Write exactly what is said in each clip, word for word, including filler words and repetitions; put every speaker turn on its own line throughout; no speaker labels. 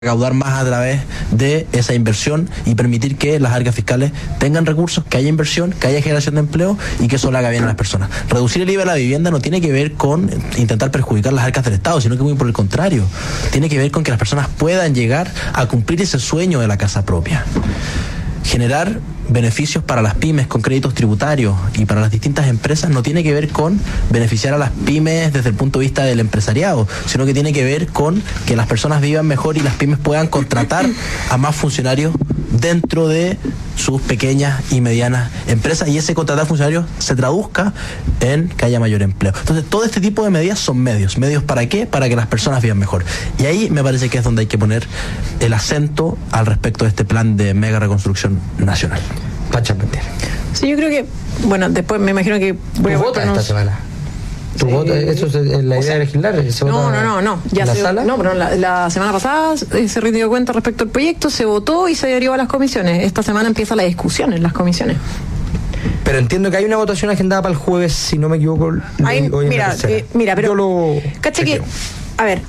recaudar más a través de esa inversión y permitir que las arcas fiscales tengan recursos, que haya inversión, que haya generación de empleo y que eso le haga bien a las personas. Reducir el I V A a la vivienda no tiene que ver con intentar perjudicar las arcas del Estado, sino que muy por el contrario, tiene que ver con que las personas puedan llegar a cumplir ese sueño de la casa propia. Generar beneficios para las pymes con créditos tributarios y para las distintas empresas no tiene que ver con beneficiar a las pymes desde el punto de vista del empresariado, sino que tiene que ver con que las personas vivan mejor y las pymes puedan contratar a más funcionarios dentro de sus pequeñas y medianas empresas, y ese contratar funcionarios se traduzca en que haya mayor empleo. Entonces, todo este tipo de medidas son medios. ¿Medios para qué? Para que las personas vivan mejor. Y ahí me parece que es donde hay que poner el acento al respecto de este plan de mega reconstrucción nacional.
Pacha Pantera.
Sí, yo creo que, bueno, después me imagino que voy
¿Tú
a
votas esta semana? ¿Tú
Sí.
votas? ¿Eso es la idea
O sea,
de legislar? ¿Se
No,
vota
no, no, no. Ya
en la
se,
sala?
No, pero la, la semana pasada eh, se rindió cuenta respecto al proyecto, se votó y se derivó a las comisiones. Esta semana empieza la discusión en las comisiones.
Pero entiendo que hay una votación agendada para el jueves, si no me equivoco.
Hay,
hoy en
mira,
la tercera.
eh, mira, pero
Yo lo
caché que,
chequeo.
a ver,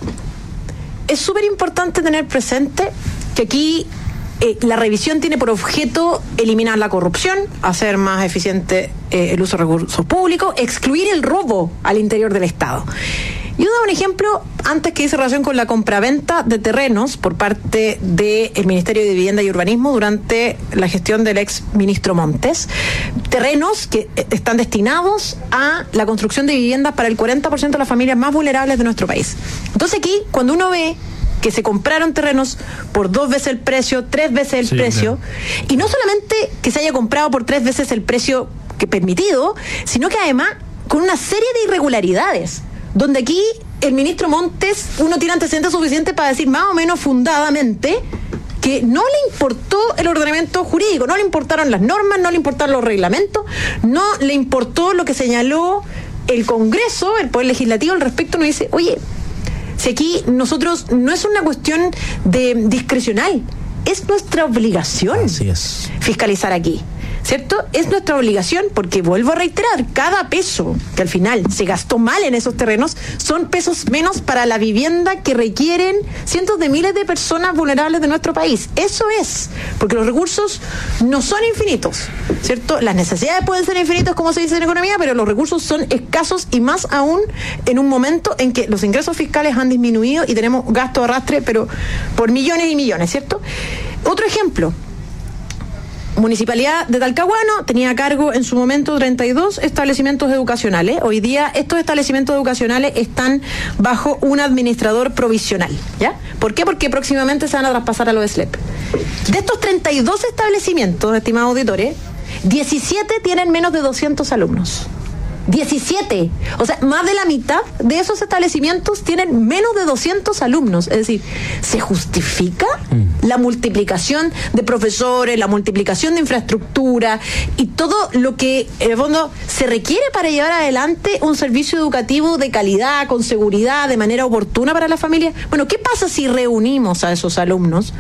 es súper importante tener presente que aquí eh, la revisión tiene por objeto eliminar la corrupción, hacer más eficiente eh, el uso de recursos públicos, excluir el robo al interior del Estado. Yo doy un ejemplo antes que hice relación con la compraventa de terrenos por parte del Ministerio de Vivienda y Urbanismo durante la gestión del ex ministro Montes. Terrenos que están destinados a la construcción de viviendas para el cuarenta por ciento de las familias más vulnerables de nuestro país. Entonces aquí, cuando uno ve que se compraron terrenos por dos veces el precio, tres veces el
Sí,
precio,
claro.
y no solamente que se haya comprado por tres veces el precio que permitido, sino que además con una serie de irregularidades, donde aquí el ministro Montes, uno tiene antecedentes suficientes para decir más o menos fundadamente que no le importó el ordenamiento jurídico, no le importaron las normas, no le importaron los reglamentos, no le importó lo que señaló el Congreso, el Poder Legislativo al respecto. Nos dice, oye, si aquí nosotros no es una cuestión de discrecional, es nuestra obligación
Así es.
fiscalizar aquí, ¿cierto? Es nuestra obligación porque, vuelvo a reiterar, cada peso que al final se gastó mal en esos terrenos son pesos menos para la vivienda que requieren cientos de miles de personas vulnerables de nuestro país. Eso es, porque los recursos no son infinitos, ¿cierto? Las necesidades pueden ser infinitas, como se dice en economía, pero los recursos son escasos, y más aún en un momento en que los ingresos fiscales han disminuido y tenemos gasto de arrastre, pero por millones y millones, ¿cierto? Otro ejemplo. Municipalidad de Talcahuano tenía a cargo en su momento treinta y dos establecimientos educacionales. Hoy día estos establecimientos educacionales están bajo un administrador provisional, ¿ya? ¿Por qué? Porque próximamente se van a traspasar a los S L E P. De estos treinta y dos establecimientos, estimados auditores, diecisiete tienen menos de doscientos alumnos. diecisiete. O sea, más de la mitad de esos establecimientos tienen menos de doscientos alumnos. Es decir, ¿se justifica mm. la multiplicación de profesores, la multiplicación de infraestructura y todo lo que, en el fondo, se requiere para llevar adelante un servicio educativo de calidad, con seguridad, de manera oportuna para la familia? Bueno, ¿qué pasa si reunimos a esos alumnos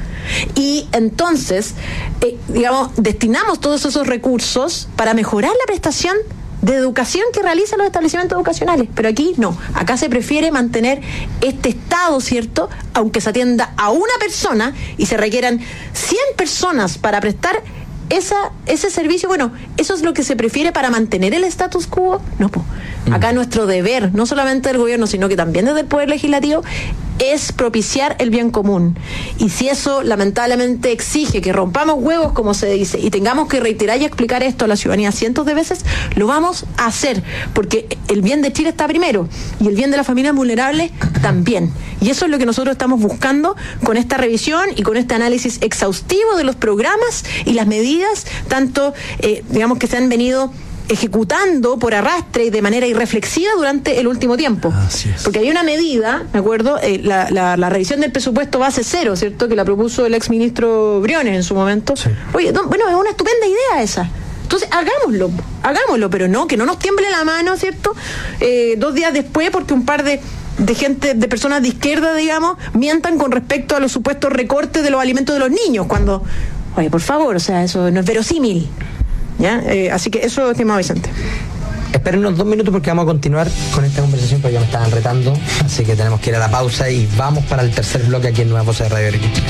y entonces, eh, digamos, destinamos todos esos recursos para mejorar la prestación de educación que realizan los establecimientos educacionales? Pero aquí no, acá se prefiere mantener este estado, ¿cierto? Aunque se atienda a una persona y se requieran cien personas para prestar esa, ese servicio. Bueno, ¿eso es lo que se prefiere para mantener el status quo? No, pues. Acá nuestro deber, no solamente del gobierno, sino que también desde el Poder Legislativo, es propiciar el bien común. Y si eso lamentablemente exige que rompamos huevos, como se dice, y tengamos que reiterar y explicar esto a la ciudadanía cientos de veces, lo vamos a hacer, porque el bien de Chile está primero y el bien de las familias vulnerables también. Y eso es lo que nosotros estamos buscando con esta revisión y con este análisis exhaustivo de los programas y las medidas, tanto, eh, digamos, que se han venido ejecutando por arrastre y de manera irreflexiva durante el último tiempo.
Así es.
Porque hay una medida, me acuerdo, eh, la, la, la revisión del presupuesto base cero, ¿cierto?, que la propuso el exministro Briones en su momento.
Sí.
Oye, no, bueno, es una estupenda idea esa. Entonces, hagámoslo, hagámoslo, pero no, que no nos tiemble la mano, ¿cierto? Eh, dos días después, porque un par de de gente, de personas de izquierda, digamos, mientan con respecto a los supuestos recortes de los alimentos de los niños, cuando, oye, por favor, o sea, eso no es verosímil. ¿Ya? Eh, así que eso, estimado Vicente.
Espérenos dos minutos porque vamos a continuar con esta conversación. conversación, pero ya me estaban retando, así que tenemos que ir a la pausa y vamos para el tercer bloque aquí en Nueva Voz de Radio Arequipa.